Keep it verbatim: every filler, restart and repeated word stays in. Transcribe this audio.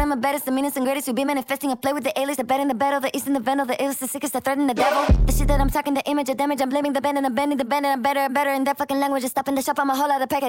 I'm a baddest, the meanest and greatest. You be manifesting a play with the alias, the bad and the battle, the east and the vandal, the illest, the sickest, the threaten the devil. The shit that I'm talking, the image of damage, I'm blaming the band and I'm bending the band and I'm better and better in that fucking language. Just stopping the shop, I'm a whole lot of package.